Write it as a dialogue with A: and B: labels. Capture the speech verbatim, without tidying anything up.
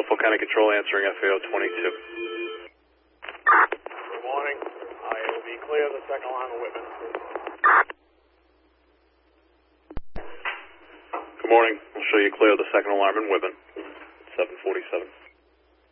A: Norfolk County Control answering F A O twenty-two.
B: Good morning. I will be clear the second line of Whitman.
A: Good morning. We'll show you clear the second alarm in Whitman. seven forty-seven.